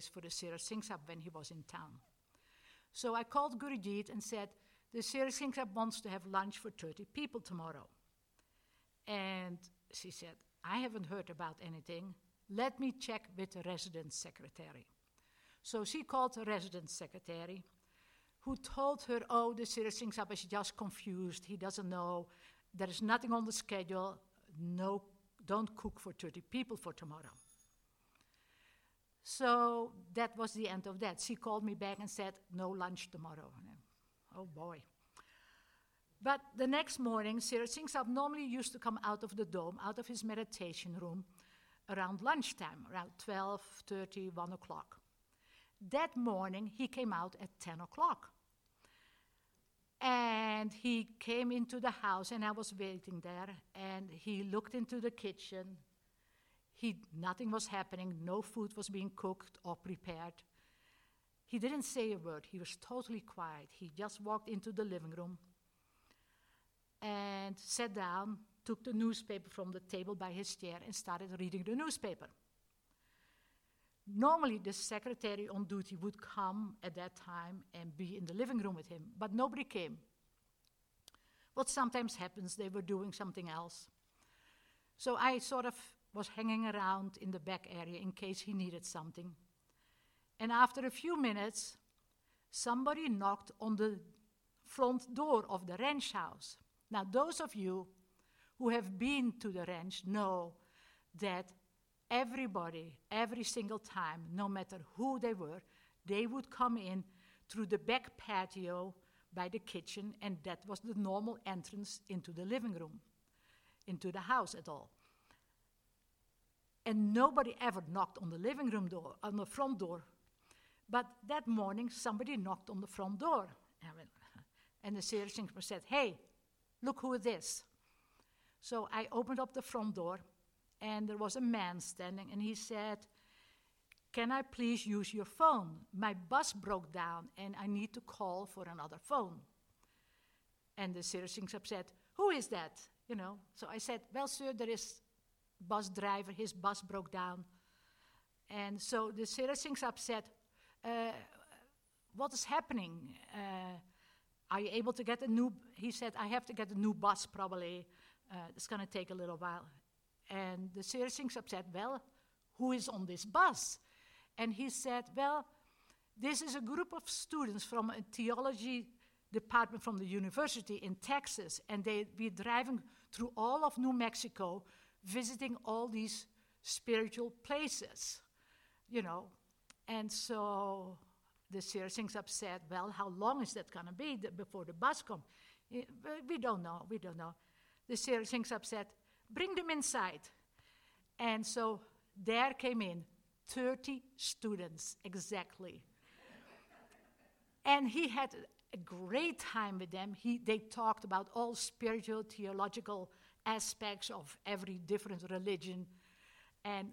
place for the Sera Singh Sahib when he was in town. So I called Gurujit and said, the Sera Singh Sahib wants to have lunch for 30 people tomorrow. And she said, I haven't heard about anything. Let me check with the resident secretary. So she called the resident secretary, who told her, oh, the Sera Singh Sahib is just confused. He doesn't know. There is nothing on the schedule. No, don't cook for 30 people for tomorrow. So that was the end of that. She called me back and said, no lunch tomorrow. Oh, boy. But the next morning, Sera Singh Sahib normally used to come out of the dome, out of his meditation room, around lunchtime, around 12:30, 1 o'clock. That morning, he came out at 10 o'clock. And he came into the house, and I was waiting there, and he looked into the kitchen. Nothing was happening. No food was being cooked or prepared. He didn't say a word. He was totally quiet. He just walked into the living room and sat down, took the newspaper from the table by his chair, and started reading the newspaper. Normally, the secretary on duty would come at that time and be in the living room with him, but nobody came. What sometimes happens, they were doing something else. So I sort of was hanging around in the back area in case he needed something. And after a few minutes, somebody knocked on the front door of the ranch house. Now, those of you who have been to the ranch know that everybody, every single time, no matter who they were, they would come in through the back patio by the kitchen, and that was the normal entrance into the living room, into the house at all. And nobody ever knocked on the living room door, on the front door. But that morning, somebody knocked on the front door. And the Sera Singh Sahib said, hey, look who it is. So I opened up the front door, and there was a man standing, and he said, can I please use your phone? My bus broke down, and I need to call for another phone. And the Sera Singh Sahib said, who is that? So I said, well, sir, there is bus driver, his bus broke down. And so the Sera Singh Sahib said, what is happening? Are you able to get a new, he said, I have to get a new bus probably. It's going to take a little while. And the Sera Singh Sahib said, well, who is on this bus? And he said, well, this is a group of students from a theology department from the university in Texas, and they'll be driving through all of New Mexico, visiting all these spiritual places, And so the Sera Singh Sahib said, well, how long is that going to be before the bus comes? We don't know. The Sera Singh Sahib said, bring them inside. And so there came in 30 students exactly. And he had a great time with them. They talked about all spiritual, theological aspects of every different religion. And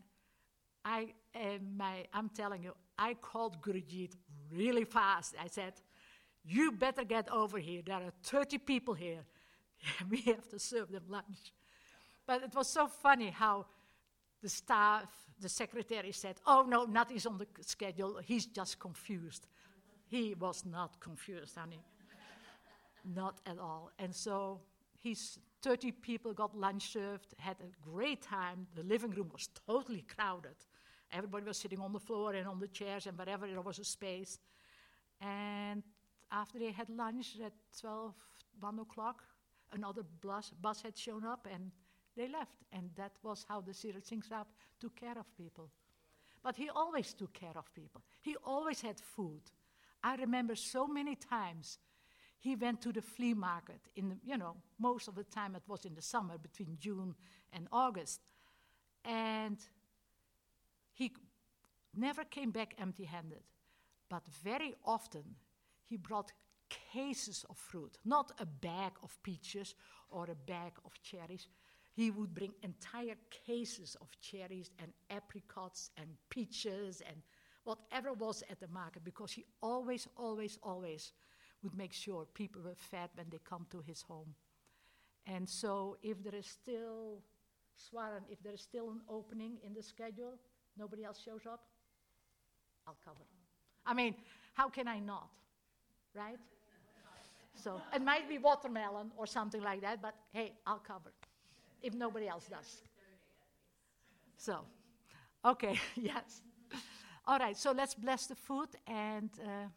I'm telling you, I called Gurujit really fast. I said, you better get over here. There are 30 people here. We have to serve them lunch. But it was so funny how the staff, the secretary said, oh, no, nothing's on the schedule. He's just confused. He was not confused, honey. Not at all. And so 30 people got lunch served, had a great time. The living room was totally crowded. Everybody was sitting on the floor and on the chairs and wherever there was a space. And after they had lunch at 1 o'clock, another bus had shown up and they left. And that was how the Sera Singh Sahib took care of people. But he always took care of people. He always had food. I remember so many times he went to the flea market most of the time it was in the summer between June and August. And he never came back empty-handed, but very often he brought cases of fruit, not a bag of peaches or a bag of cherries. He would bring entire cases of cherries and apricots and peaches and whatever was at the market, because he always, always, always would make sure people were fed when they come to his home. And so if there is still, Swaran, if there is still an opening in the schedule, nobody else shows up, I'll cover. I mean, how can I not? Right? So it might be watermelon or something like that, but hey, I'll cover if nobody else does. So, okay, yes. All right, so let's bless the food and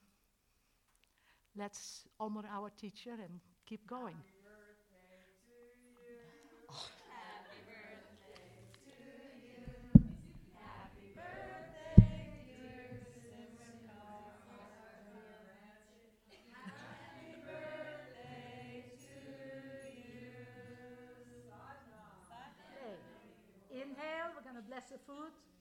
let's honor our teacher and keep going. Okay. Inhale, we're going to bless the food.